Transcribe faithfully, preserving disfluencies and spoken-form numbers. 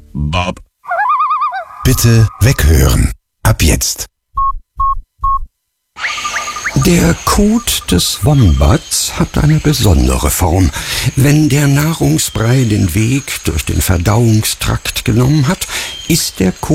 Bob. Bitte weghören. Ab jetzt. Der Kot des Wombats hat eine besondere Form. Wenn der Nahrungsbrei den Weg durch den Verdauungstrakt genommen hat, ist der Kot